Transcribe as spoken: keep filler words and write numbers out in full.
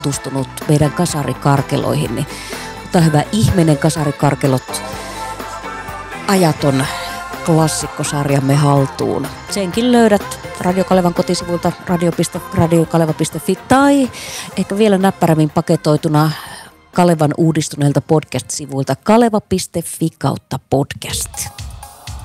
tutustunut meidän kasarikarkeloihin, niin ota hyvä ihminen kasarikarkelot ajaton klassikkosarjamme haltuun. Senkin löydät Radio Kalevan kotisivulta radio piste radiokaleva piste fi tai ehkä vielä näppärämmin paketoituna Kalevan uudistuneelta podcast-sivuilta kaleva piste fi kautta podcast.